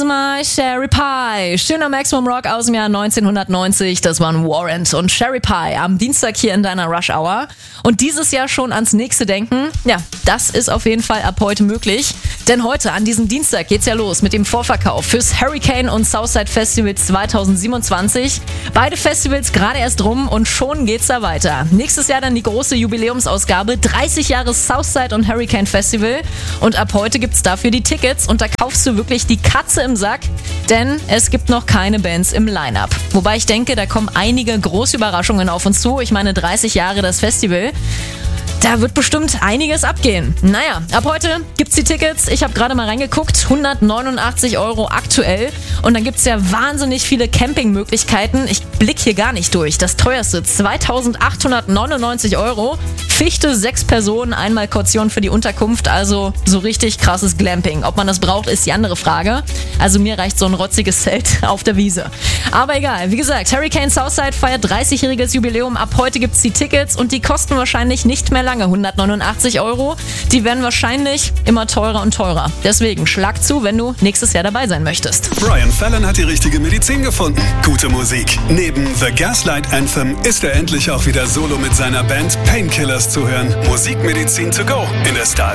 Mal Sherry Pie. Schöner Maximum Rock aus dem Jahr 1990. Das waren Warrant und Sherry Pie am Dienstag hier in deiner Rush Hour. Und dieses Jahr schon ans nächste denken, ja, das ist auf jeden Fall ab heute möglich. Denn heute, an diesem Dienstag, geht's ja los mit dem Vorverkauf fürs Hurricane und Southside Festival 2027. Beide Festivals gerade erst rum und schon geht's da weiter. Nächstes Jahr dann die große Jubiläumsausgabe, 30 Jahre Southside und Hurricane Festival. Und ab heute gibt's dafür die Tickets und da kaufst du wirklich die Katze im Sack, denn es gibt noch keine Bands im Line-Up. Wobei ich denke, da kommen einige große Überraschungen auf uns zu. Ich meine, 30 Jahre das Festival. Da wird bestimmt einiges abgehen. Naja, ab heute gibt's die Tickets. Ich habe gerade mal reingeguckt. 189 € aktuell. Und dann gibt's ja wahnsinnig viele Campingmöglichkeiten. Ich blick hier gar nicht durch. Das teuerste 2.899 €. Fichte 6 Personen, einmal Kaution für die Unterkunft. Also so richtig krasses Glamping. Ob man das braucht, ist die andere Frage. Also mir reicht so ein rotziges Zelt auf der Wiese. Aber egal. Wie gesagt, Hurricane Southside feiert 30-jähriges Jubiläum. Ab heute gibt's die Tickets und die kosten wahrscheinlich nicht mehr lange. 189 €. Die werden wahrscheinlich immer teurer und teurer. Deswegen schlag zu, wenn du nächstes Jahr dabei sein möchtest. Brian Fallon hat die richtige Medizin gefunden. Gute Musik. Neben The Gaslight Anthem ist er endlich auch wieder solo mit seiner Band Painkillers zu hören. Musikmedizin to go in der Star